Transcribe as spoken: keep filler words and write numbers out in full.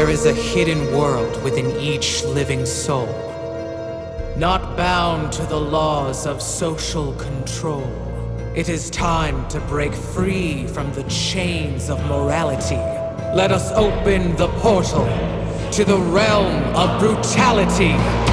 There is a hidden world within each living soul, not bound to the laws of social control. It is time to break free from the chains of morality. Let us open the portal to the realm of brutality.